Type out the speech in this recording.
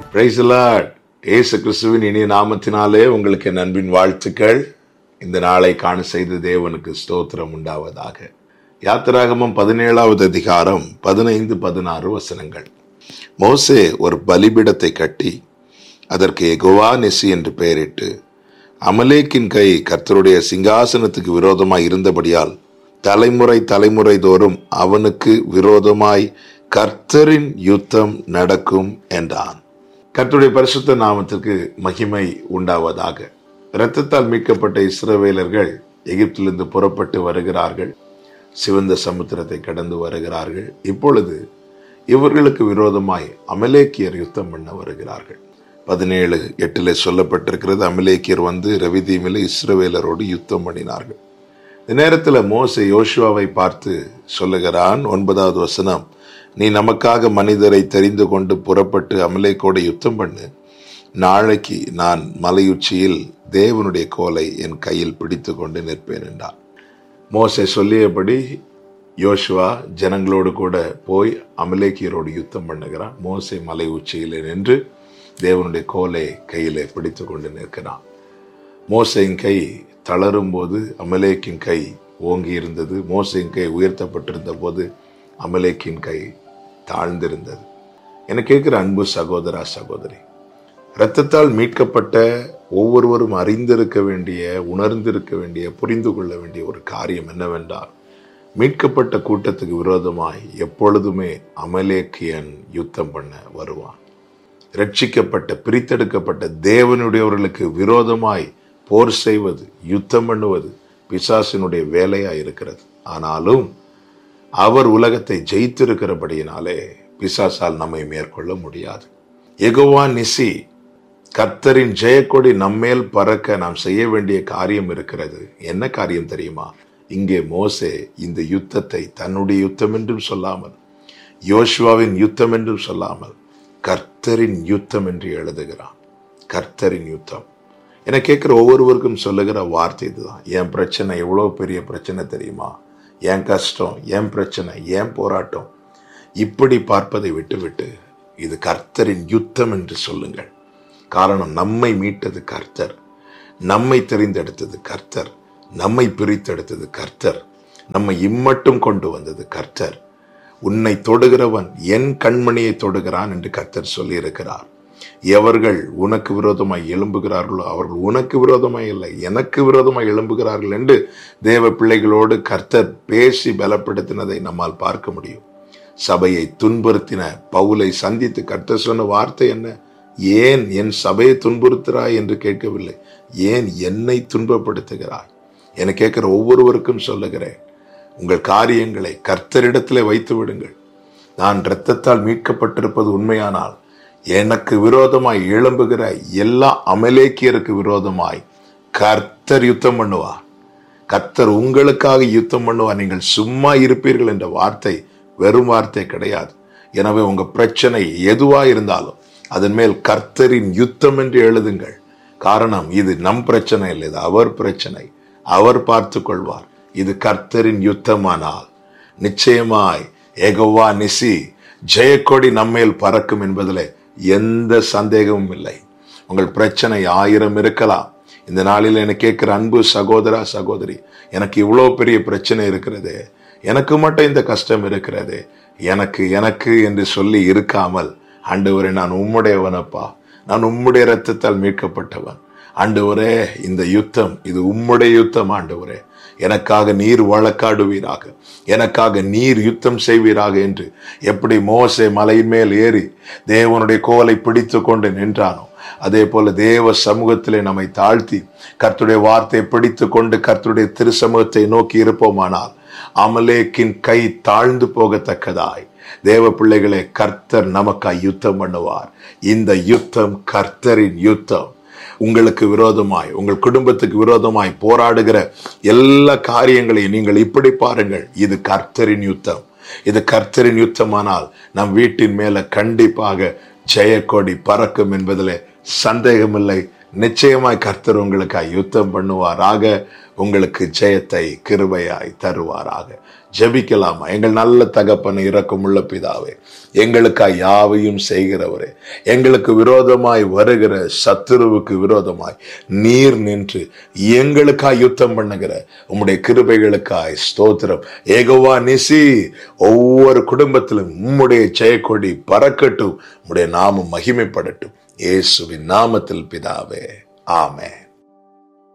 Praise the Lord. இயேசு கிறிஸ்துவின் இனிய நாமத்தினாலே உங்களுக்கு என் அன்பின் வாழ்த்துக்கள். இந்த நாளை காண செய்த தேவனுக்கு ஸ்தோத்திரம் உண்டாவதாக. யாத்திராகமம் 17வது அதிகாரம் 15-16 வசனங்கள். மோசே ஒரு பலிபீடத்தை கட்டி அதற்கு யெகோவா நிசி என்று பெயரிட்டு, அமலேக்கின் கை கர்த்தருடைய சிங்காசனத்துக்கு விரோதமாய் இருந்தபடியால் தலைமுறை தோறும் அவனுக்கு விரோதமாய் கர்த்தரின் யுத்தம் நடக்கும் என்றான். கர்த்தருடைய பரிசுத்த நாமத்திற்கு மகிமை உண்டாவதாக. இரத்தத்தால் மீட்கப்பட்ட இஸ்ரவேலர்கள் எகிப்திலிருந்து புறப்பட்டு வருகிறார்கள். சிவந்த சமுத்திரத்தை கடந்து வருகிறார்கள். இப்பொழுது இவர்களுக்கு விரோதமாய் அமலேக்கியர் யுத்தம் பண்ண வருகிறார்கள். 17:8 சொல்லப்பட்டிருக்கிறது, அமலேக்கியர் வந்து ரெவிதீமில் இஸ்ரவேலரோடு யுத்தம் பண்ணினார்கள். இந்த நேரத்தில் மோசே யோசுவாவை பார்த்து சொல்லுகிறான். 9வது வசனம், நீ நமக்காக மனிதரை தெரிந்து கொண்டு புறப்பட்டு அமலேக்கோடு யுத்தம் பண்ணு. நாளைக்கு நான் மலையுச்சியில் தேவனுடைய கோலை என் கையில் பிடித்து கொண்டு நிற்பேன் என்றார். மோசே சொல்லியபடி யோசுவா ஜனங்களோடு கூட போய் அமலேக்கியரோடு யுத்தம் பண்ணுகிறான். மோசே மலை உச்சியில் நின்று தேவனுடைய கோலை கையிலே பிடித்து கொண்டு நிற்கிறான். மோசையின் கை தளரும் போது அமலேக்கின் கை ஓங்கி இருந்தது. மோசையின் கை உயர்த்தப்பட்டிருந்த போது அமலேக்கின் கை தாழ்ந்திருந்தது. என கேட்கிற அன்பு சகோதரா சகோதரி, இரத்தத்தால் மீட்கப்பட்ட ஒவ்வொருவரும் அறிந்திருக்க வேண்டிய, உணர்ந்திருக்க வேண்டிய, புரிந்து கொள்ள வேண்டிய ஒரு காரியம் என்னவென்றால், மீட்கப்பட்ட கூட்டத்துக்கு விரோதமாய் எப்பொழுதுமே அமலேக்கியன் யுத்தம் பண்ண வருவான். ரட்சிக்கப்பட்ட பிரித்தெடுக்கப்பட்ட தேவனுடையவர்களுக்கு விரோதமாய் போர் செய்வது, யுத்தம் பண்ணுவது பிசாசினுடைய வேலையாய் இருக்கிறது. ஆனாலும் அவர் உலகத்தை ஜெயித்திருக்கிறபடியினாலே பிசாசால் நம்மை மேற்கொள்ள முடியாது. யெகோவா நிசி, கர்த்தரின் ஜெயக்கொடி நம்மேல் பறக்க நாம் செய்ய வேண்டிய காரியம் இருக்கிறது. என்ன காரியம் தெரியுமா? இங்கே மோசே இந்த யுத்தத்தை தன்னுடைய யுத்தம் என்றும் சொல்லாமல், யோசுவாவின் யுத்தம் என்றும் சொல்லாமல், கர்த்தரின் யுத்தம் என்று எழுதுகிறான். கர்த்தரின் யுத்தம் என கேட்கிற ஒவ்வொருவருக்கும் சொல்லுகிற வார்த்தை இதுதான். என் பிரச்சனை எவ்வளோ பெரிய பிரச்சனை தெரியுமா? என் கஷ்டம், என் பிரச்சனை, என் போராட்டம், இப்படி பார்ப்பதை விட்டுவிட்டு இது கர்த்தரின் யுத்தம் என்று சொல்லுங்கள். காரணம், நம்மை மீட்டது கர்த்தர், நம்மை தெரிந்தெடுத்தது கர்த்தர், நம்மை பிரித்தெடுத்தது கர்த்தர், நம்மை இம்மட்டும் கொண்டு வந்தது கர்த்தர். உன்னை தொடுகிறவன் என் கண்மணியை தொடுகிறான் என்று கர்த்தர் சொல்லியிருக்கிறார். எவர்கள் உனக்கு விரோதமாய் எழும்புகிறார்களோ அவர்கள் உனக்கு விரோதமாய் இல்லை, எனக்கு விரோதமாய் எழும்புகிறார்கள் என்று தேவ பிள்ளைகளோடு கர்த்தர் பேசி பலப்படுத்தினதை நம்மால் பார்க்க முடியும். சபையை துன்புறுத்தின பவுலை சந்தித்து கர்த்தர் சொன்ன வார்த்தை என்ன? ஏன் என் சபையை துன்புறுத்துகிறாய் என்று கேட்கவில்லை, ஏன் என்னை துன்பப்படுத்துகிறாய் என கேட்கிற ஒவ்வொருவருக்கும் சொல்லுகிறேன், உங்கள் காரியங்களை கர்த்தரிடத்திலே வைத்து விடுங்கள். நான் இரத்தத்தால் மீட்கப்பட்டிருப்பது உண்மையானால் எனக்கு விரோதமாய் எழும்புகிற எல்லா அமலேக்கியருக்கு விரோதமாய் கர்த்தர் யுத்தம் பண்ணுவார். கர்த்தர் உங்களுக்காக யுத்தம் பண்ணுவார். நீங்கள் சும்மா இருப்பீர்கள் என்ற வார்த்தை வெறும் வார்த்தை கிடையாது. எனவே உங்க பிரச்சனை எதுவா இருந்தாலும் அதன் மேல் கர்த்தரின் யுத்தம் என்று எழுதுங்கள். காரணம், இது நம் பிரச்சனை இல்லை, இது அவர் பிரச்சனை. அவர் பார்த்து கொள்வார். இது கர்த்தரின் யுத்தமானால் நிச்சயமாய் யெகோவா நிசி, ஜெயக்கொடி நம்மேல் பறக்கும் என்பதிலே எந்த சந்தேகமும் இல்லை. உங்கள் பிரச்சனை 1000 இருக்கலாம். இந்த நாளில் எனக்கு கேட்கிற அன்பு சகோதரா சகோதரி, எனக்கு இவ்வளோ பெரிய பிரச்சனை இருக்கிறது, எனக்கு மட்டும் இந்த கஷ்டம் இருக்கிறது, எனக்கு என்று சொல்லி இருக்காமல், ஆண்டவரே நான் உம்முடையவனப்பா, நான் உம்முடைய இரத்தத்தால் மீட்கப்பட்டவன், ஆண்டவரே இந்த யுத்தம் இது உம்முடைய யுத்தம், ஆண்டவரே எனக்காக நீர் வழக்காடுவீராக, எனக்காக நீர் யுத்தம் செய்வீராக என்று எப்படி மோசே மலையின் மேல் ஏறி தேவனுடைய கோலை பிடித்து கொண்டு நின்றானோ, அதே போல தேவ சமூகத்திலே நம்மை தாழ்த்தி கர்த்தருடைய வார்த்தையை பிடித்து கொண்டு கர்த்தருடைய திருசமூகத்தை நோக்கி இருப்போமானால் அமலேக்கின் கை தாழ்ந்து போகத்தக்கதாய் தேவ பிள்ளைகளே, கர்த்தர் நமக்காய் யுத்தம் பண்ணுவார். இந்த யுத்தம் கர்த்தரின் யுத்தம். உங்களுக்கு விரோதமாய், உங்கள் குடும்பத்துக்கு விரோதமாய் போராடுகிற எல்லா காரியங்களையும் நீங்கள் இப்படி பாருங்கள், இது கர்த்தரின் யுத்தம். இது கர்த்தரின் யுத்தமானால் நம் வீட்டின் மேல கண்டிப்பாக ஜெயக்கொடி பறக்கும் என்பதிலே சந்தேகமில்லை. நிச்சயமாய் கர்த்தர் உங்களுக்காக யுத்தம் பண்ணுவாராக. உங்களுக்கு ஜெயத்தை கிருபையாய் தருவாராக. ஜெபிக்கலாமா? எங்கள் நல்ல தகப்பனை, இரக்கமுள்ள பிதாவே, எங்களுக்காய் யாவையும் செய்கிறவரே, எங்களுக்கு விரோதமாய் வருகிற சத்துருவுக்கு விரோதமாய் நீர் நின்று எங்களுக்காய் யுத்தம் பண்ணுகிற உம்முடைய கிருபைகளுக்காய் ஸ்தோத்திரம். யெகோவா நிசி, ஒவ்வொரு குடும்பத்திலும் உம்முடைய ஜெயக்கொடி பறக்கட்டும், உம்முடைய நாமம் மகிமைப்படட்டும். இயேசுவின் நாமத்தில் பிதாவே, ஆமென்.